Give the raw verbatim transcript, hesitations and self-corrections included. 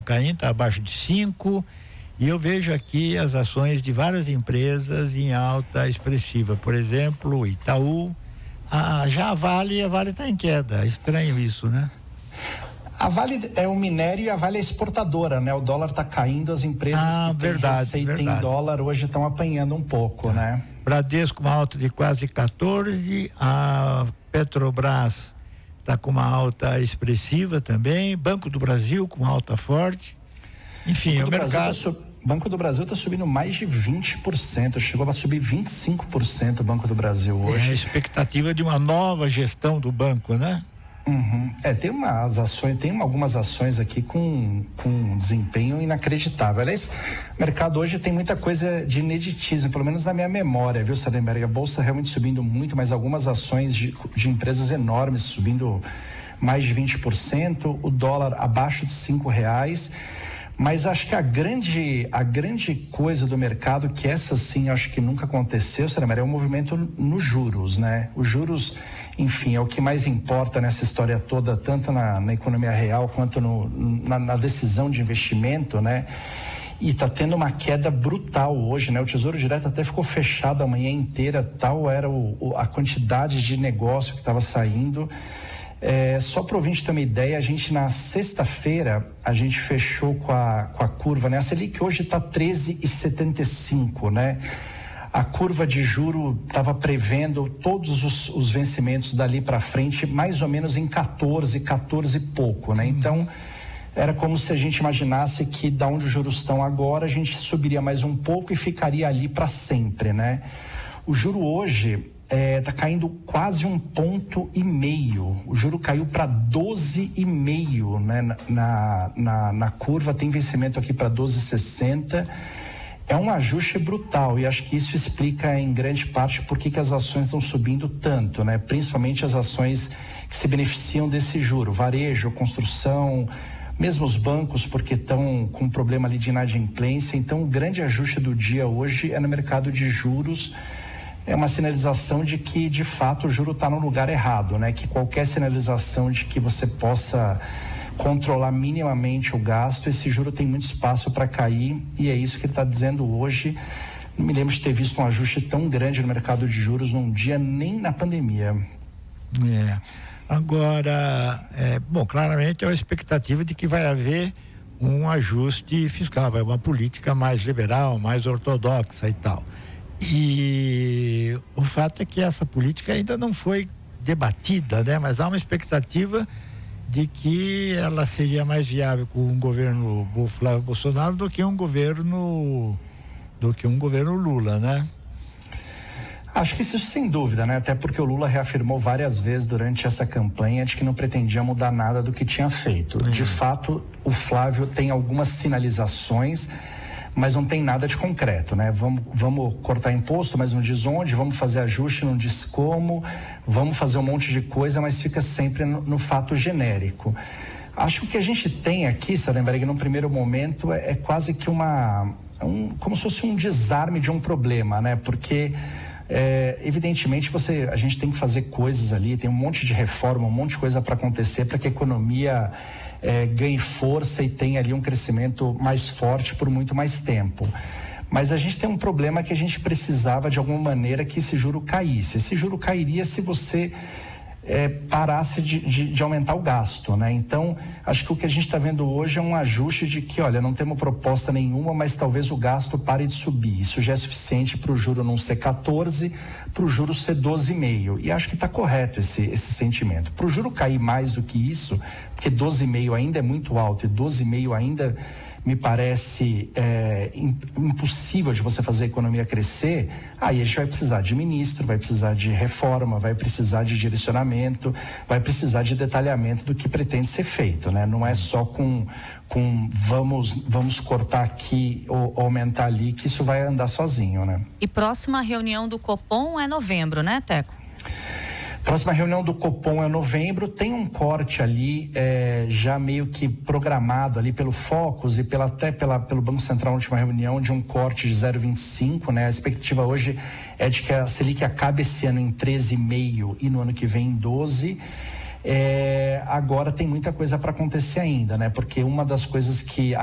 caindo, está abaixo de cinco, e eu vejo aqui as ações de várias empresas em alta expressiva. Por exemplo, Itaú, a, já a Vale, a Vale está em queda. É estranho isso, né? A Vale é o minério e a Vale é exportadora, né? O dólar está caindo, as empresas ah, que verdade, têm receita verdade. em dólar hoje estão apanhando um pouco, tá. né? Bradesco, uma alta de quase quatorze, a Petrobras está com uma alta expressiva também, Banco do Brasil com uma alta forte, enfim, o mercado... O Banco do Brasil está subindo mais de vinte por cento, chegou a subir vinte e cinco por cento o Banco do Brasil hoje. É a expectativa de uma nova gestão do banco, né? Uhum. É, tem umas ações, tem algumas ações aqui com, com um desempenho inacreditável. Aliás, o mercado hoje tem muita coisa de ineditismo, pelo menos na minha memória, viu, Sarenberg? A bolsa realmente subindo muito, mas algumas ações de, de empresas enormes subindo mais de vinte por cento, o dólar abaixo de cinco reais. Mas acho que a grande, a grande coisa do mercado, que essa sim acho que nunca aconteceu, Sarenberg, é o movimento nos juros, né? Os juros, enfim, é o que mais importa nessa história toda, tanto na, na economia real quanto no, na, na decisão de investimento, né? E está tendo uma queda brutal hoje, né? O Tesouro Direto até ficou fechado a manhã inteira, tal era o, o, a quantidade de negócio que estava saindo. É, só para o ouvinte ter uma ideia, a gente na sexta-feira, a gente fechou com a, com a curva, né? A Selic hoje está treze vírgula setenta e cinco, né? A curva de juro estava prevendo todos os, os vencimentos dali para frente, mais ou menos em quatorze, quatorze e pouco, né? Então, era como se a gente imaginasse que da onde os juros estão agora, a gente subiria mais um pouco e ficaria ali para sempre, né? O juro hoje está é, caindo quase um ponto e meio. O juro caiu para doze e meio, né? Na, na, na curva tem vencimento aqui para doze vírgula sessenta. É um ajuste brutal e acho que isso explica em grande parte por que que as ações estão subindo tanto, né? Principalmente as ações que se beneficiam desse juro, varejo, construção, mesmo os bancos, porque estão com problema ali de inadimplência. Então, o grande ajuste do dia hoje é no mercado de juros. É uma sinalização de que, de fato, o juro está no lugar errado, né? Que qualquer sinalização de que você possa controlar minimamente o gasto, esse juro tem muito espaço para cair e é isso que ele está dizendo hoje. Não me lembro de ter visto um ajuste tão grande no mercado de juros num dia, nem na pandemia. É. Agora, é, bom, claramente é uma expectativa de que vai haver um ajuste fiscal, vai uma política mais liberal, mais ortodoxa e tal. E o fato é que essa política ainda não foi debatida, né? Mas há uma expectativa de que ela seria mais viável com um governo Flávio Bolsonaro do que um governo do que um governo Lula, né? Acho que isso sem dúvida, né? Até porque o Lula reafirmou várias vezes durante essa campanha de que não pretendia mudar nada do que tinha feito. Uhum. De fato, o Flávio tem algumas sinalizações, mas não tem nada de concreto, né? Vamos, vamos cortar imposto, mas não diz onde, vamos fazer ajuste, não diz como, vamos fazer um monte de coisa, mas fica sempre no, no fato genérico. Acho que o que a gente tem aqui, Sarenberg, num primeiro momento, é, é quase que uma, um, como se fosse um desarme de um problema, né? Porque É, evidentemente você, a gente tem que fazer coisas ali, tem um monte de reforma, um monte de coisa para acontecer para que a economia é, ganhe força e tenha ali um crescimento mais forte por muito mais tempo. Mas a gente tem um problema que a gente precisava de alguma maneira que esse juro caísse. Esse juro cairia se você é, parasse de, de, de aumentar o gasto, né? Então, acho que o que a gente está vendo hoje é um ajuste de que, olha, não temos proposta nenhuma, mas talvez o gasto pare de subir. Isso já é suficiente para o juro não ser quatorze, para o juro ser doze vírgula cinco. E acho que está correto esse, esse sentimento. Para o juro cair mais do que isso, porque doze vírgula cinco ainda é muito alto e doze vírgula cinco ainda me parece é, impossível de você fazer a economia crescer, aí a gente vai precisar de ministro, vai precisar de reforma, vai precisar de direcionamento, vai precisar de detalhamento do que pretende ser feito, né? Não é só com, com vamos, vamos cortar aqui ou aumentar ali que isso vai andar sozinho, né? E próxima reunião do Copom é novembro, né, Teco? Próxima reunião do Copom é novembro, tem um corte ali é, já meio que programado ali pelo Focus e pela, até pela, pelo Banco Central na última reunião de um corte de zero vírgula vinte e cinco, né? A expectativa hoje é de que a Selic acabe esse ano em treze vírgula cinco e no ano que vem em doze. É, agora tem muita coisa para acontecer ainda, né? Porque uma das coisas que